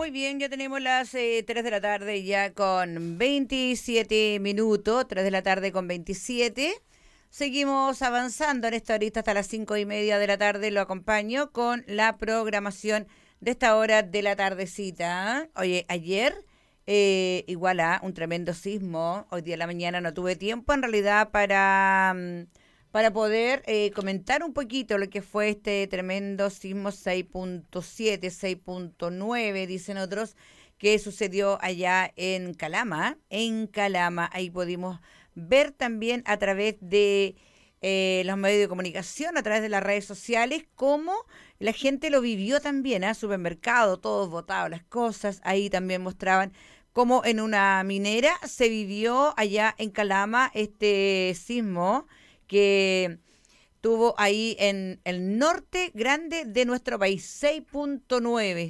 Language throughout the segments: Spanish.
Muy bien, ya tenemos las 3 de la tarde ya con 27 minutos, 3 de la tarde con 27. Seguimos avanzando en esta horita hasta las 5:30 de la tarde. Lo acompaño con la programación de esta hora de la tardecita. Oye, ayer igual a un tremendo sismo. Hoy día en la mañana no tuve tiempo en realidad para poder comentar un poquito lo que fue este tremendo sismo 6.7, 6.9, dicen otros, que sucedió allá en Calama. En Calama, ahí pudimos ver también a través de los medios de comunicación, a través de las redes sociales, cómo la gente lo vivió también, supermercado, todos botados las cosas, ahí también mostraban cómo en una minera se vivió allá en Calama este sismo que tuvo ahí en el norte grande de nuestro país, 6.9,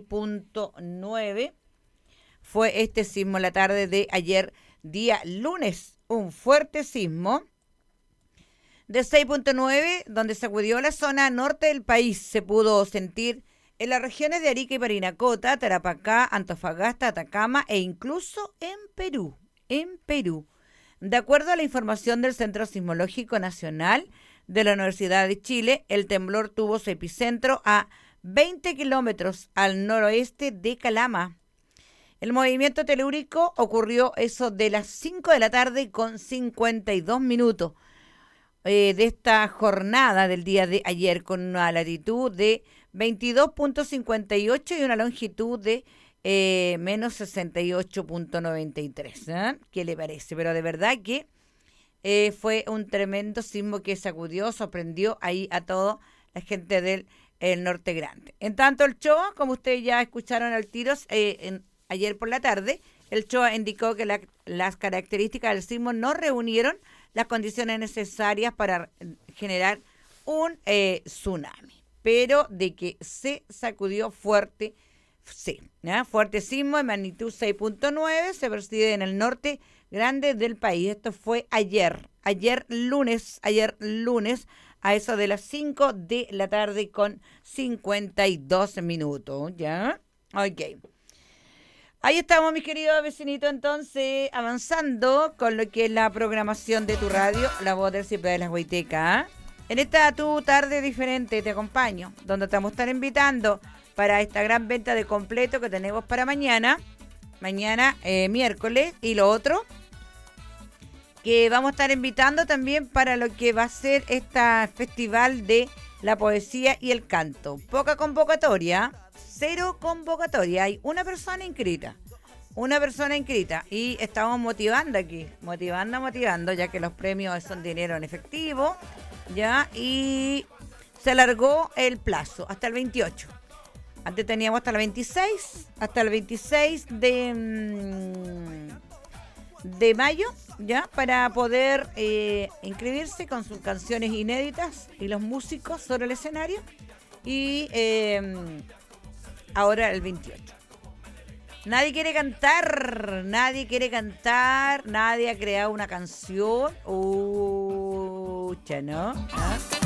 6.9 fue este sismo la tarde de ayer, día lunes, un fuerte sismo de 6.9, donde sacudió la zona norte del país. Se pudo sentir en las regiones de Arica y Parinacota, Tarapacá, Antofagasta, Atacama e incluso en Perú. En Perú. De acuerdo a la información del Centro Sismológico Nacional de la Universidad de Chile, el temblor tuvo su epicentro a 20 kilómetros al noroeste de Calama. El movimiento telúrico ocurrió eso de las 5 de la tarde con 52 minutos de esta jornada del día de ayer, con una latitud de 22.58 y una longitud de menos 68.93. ¿Qué le parece? Pero de verdad que fue un tremendo sismo que sacudió, sorprendió ahí a toda la gente del Norte Grande. En tanto, el CHOA, como ustedes ya escucharon al tiro ayer por la tarde, el CHOA indicó que las características del sismo no reunieron las condiciones necesarias para generar un tsunami, pero de que se sacudió fuerte, sí, fuerte sismo de magnitud 6.9 se percibe en el norte grande del país. Esto fue ayer lunes, a eso de las 5 de la tarde con 52 minutos, ¿ya? Ok. Ahí estamos, mis queridos vecinitos, entonces, avanzando con lo que es la programación de tu radio, La Voz del Ciprés de las Huaytecas. En esta tu tarde diferente te acompaño, donde te vamos a estar invitando para esta gran venta de completo que tenemos para mañana, miércoles, y lo otro, que vamos a estar invitando también para lo que va a ser este festival de la poesía y el canto. Poca convocatoria, 0 convocatoria, hay una persona inscrita, y estamos motivando aquí, motivando, ya que los premios son dinero en efectivo, ya, y se alargó el plazo hasta el 28. Antes teníamos hasta el 26 de mayo, ya, para poder inscribirse con sus canciones inéditas y los músicos sobre el escenario, y ahora el 28. Nadie quiere cantar, nadie ha creado una canción. ¿No? ¿Ah?